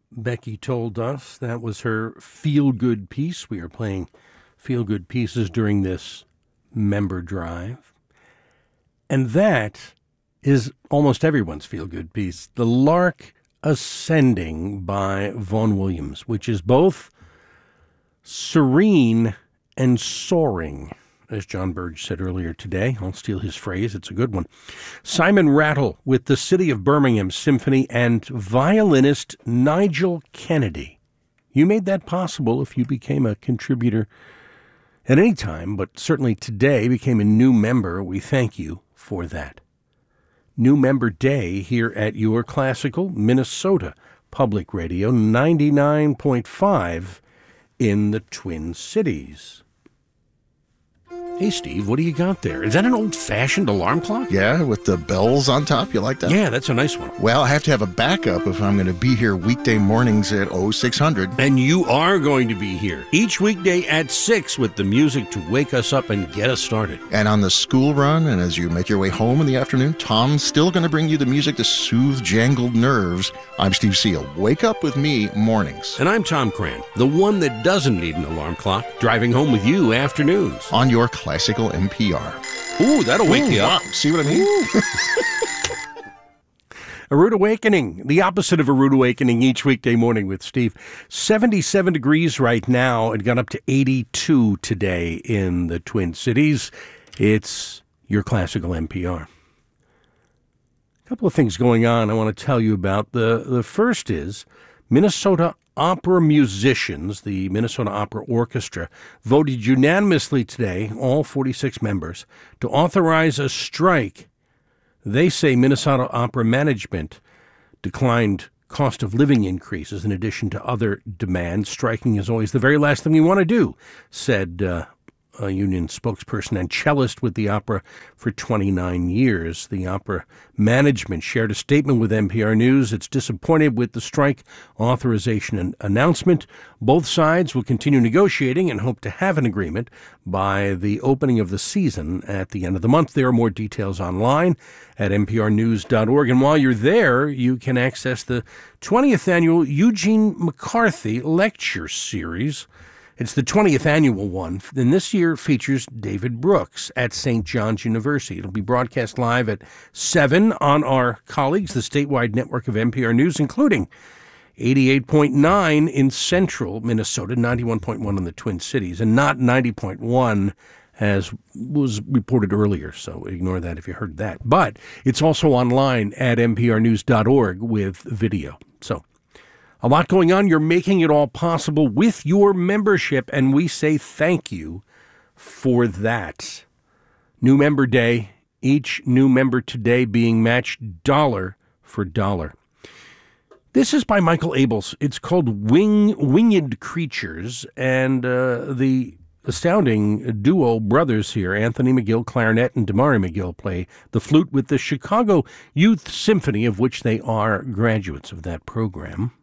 Becky told us that was her feel-good piece. We are playing feel-good pieces during this member drive. And that is almost everyone's feel-good piece. The Lark Ascending by Vaughan Williams, which is both serene and soaring, as John Burge said earlier today. I'll steal his phrase. It's a good one. Simon Rattle with the City of Birmingham Symphony and violinist Nigel Kennedy. You made that possible if you became a contributor at any time, but certainly today became a new member. We thank you for that. New Member Day here at your classical Minnesota Public Radio, 99.5 in the Twin Cities. Hey, Steve, what do you got there? Is that an old-fashioned alarm clock? Yeah, with the bells on top. You like that? Yeah, that's a nice one. Well, I have to have a backup if I'm going to be here weekday mornings at 0600. And you are going to be here each weekday at 6 with the music to wake us up and get us started. And on the school run, and as you make your way home in the afternoon, Tom's still going to bring you the music to soothe jangled nerves. I'm Steve Seal. Wake up with me mornings. And I'm Tom Cran, the one that doesn't need an alarm clock, driving home with you afternoons. On your classical NPR. Ooh, that'll wake you up. Wow. See what I mean? A Rude Awakening, the opposite of a Rude Awakening each weekday morning with Steve. 77 degrees right now. It got up to 82 today in the Twin Cities. It's your classical NPR. A couple of things going on I want to tell you about. The first is Minnesota opera musicians, the Minnesota Opera Orchestra, voted unanimously today, all 46 members, to authorize a strike. They say Minnesota Opera management declined cost of living increases in addition to other demands. Striking is always the very last thing we want to do, said a union spokesperson and cellist with the opera for 29 years. The opera management shared a statement with NPR News. It's disappointed with the strike authorization and announcement. Both sides will continue negotiating and hope to have an agreement by the opening of the season at the end of the month. There are more details online at nprnews.org. And while you're there, you can access the 20th annual Eugene McCarthy Lecture Series. It's the 20th annual one, and this year features David Brooks at St. John's University. It'll be broadcast live at 7 on our colleagues, the statewide network of NPR News, including 88.9 in central Minnesota, 91.1 in the Twin Cities, and not 90.1 as was reported earlier, so ignore that if you heard that. But it's also online at nprnews.org with video. So a lot going on. You're making it all possible with your membership, and we say thank you for that. New Member Day, each new member today being matched dollar for dollar. This is by Michael Abels. It's called Winged Creatures, and the astounding duo brothers here, Anthony McGill, clarinet, and Damari McGill, play the flute with the Chicago Youth Symphony, of which they are graduates of that program.